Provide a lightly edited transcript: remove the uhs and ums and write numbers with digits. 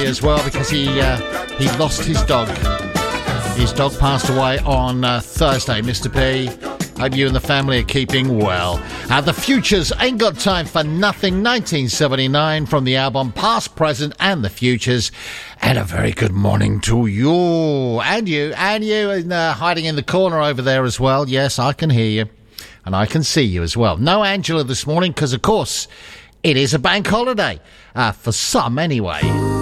as well because he lost his dog. His dog passed away on Thursday, Mr. P. Hope you and the family are keeping well. The Futures, Ain't Got Time for Nothing, 1979, from the album Past, Present and the Futures. And a very good morning to you. And you hiding in the corner over there as well. Yes, I can hear you. And I can see you as well. No Angela this morning because, of course, it is a bank holiday. For some, anyway.